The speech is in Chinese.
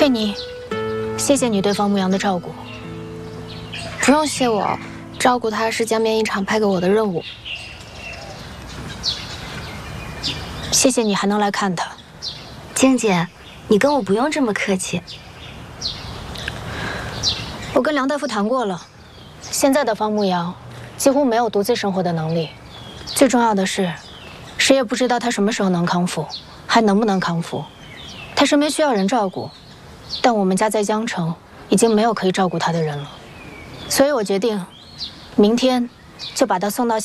菲尼，谢谢你对方牧阳的照顾。 不用谢我，照顾他是江边一场派给我的任务。 谢谢你还能来看他。 静姐，你跟我不用这么客气。 我跟梁大夫谈过了，现在的方牧阳几乎没有独自生活的能力。最重要的是，谁也不知道他什么时候能康复，还能不能康复。他身边需要人照顾，但我们家在江城已经没有可以照顾他的人了，所以我决定，明天就把他送到